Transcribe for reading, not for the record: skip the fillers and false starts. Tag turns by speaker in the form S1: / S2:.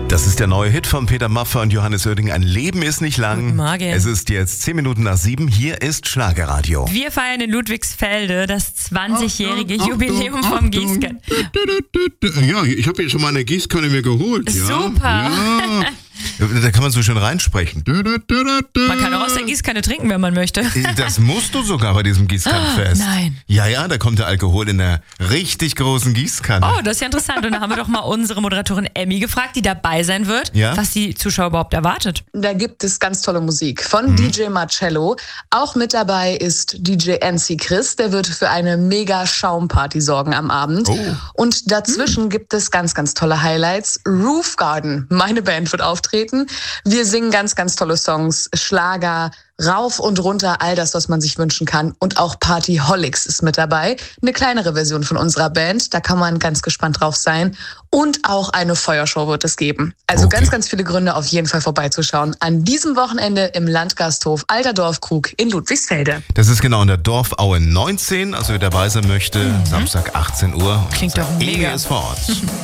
S1: Das ist der neue Hit von Peter Maffay und Johannes Oerding. Ein Leben ist nicht lang.
S2: Guten Morgen.
S1: Es ist jetzt 10 Minuten nach 7. Hier ist Schlagerradio.
S2: Wir feiern in Ludwigsfelde das 20-jährige Jubiläum vom Gießkanne.
S3: Ja, ich habe hier schon mal eine Gießkanne mir geholt. Ja.
S2: Super.
S3: Ja.
S1: Da kann man so schön reinsprechen.
S2: Man kann auch aus der Gießkanne trinken, wenn man möchte.
S1: Das musst du sogar bei diesem Gießkannenfest.
S2: Nein.
S1: Ja, da kommt der Alkohol in einer richtig großen Gießkanne.
S2: Oh, das ist ja interessant. Und da haben wir doch mal unsere Moderatorin Emmy gefragt, die dabei sein wird,
S1: Ja?
S2: was die Zuschauer überhaupt erwartet.
S4: Da gibt es ganz tolle Musik von DJ Marcello. Auch mit dabei ist DJ NC Chris. Der wird für eine mega Schaumparty sorgen am Abend.
S1: Oh.
S4: Und dazwischen gibt es ganz, ganz tolle Highlights. Roof Garden, meine Band, wird auftreten. Wir singen ganz, ganz tolle Songs, Schlager, rauf und runter, all das, was man sich wünschen kann. Und auch Partyholics ist mit dabei. Eine kleinere Version von unserer Band. Da kann man ganz gespannt drauf sein. Und auch eine Feuershow wird es geben. Also
S1: Okay.
S4: ganz, ganz viele Gründe, auf jeden Fall vorbeizuschauen. An diesem Wochenende im Landgasthof Alter Dorfkrug in Ludwigsfelde.
S1: Das ist genau in der Dorfaue 19. Also wer dabei sein möchte, Samstag 18 Uhr.
S2: Klingt doch mega.
S1: Emmy ist vor Ort.